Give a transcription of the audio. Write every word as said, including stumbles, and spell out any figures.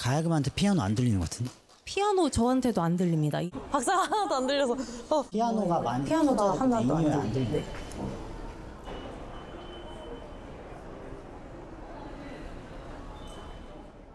가야금한테 피아노 안 들리는 것 같은데? 피아노 저한테도 안 들립니다. 박자가 하나도 안 들려서 어. 피아노가 많이 피아노가 터져도 하나도 안 인이어야 안 들리네. 들려.